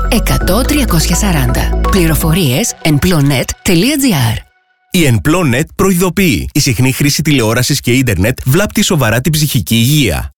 100 340. Πληροφορίες enplonet.gr. Η Enplonet προειδοποιεί. Η συχνή χρήση τηλεόρασης και ίντερνετ βλάπτει σοβαρά την ψυχική υγεία.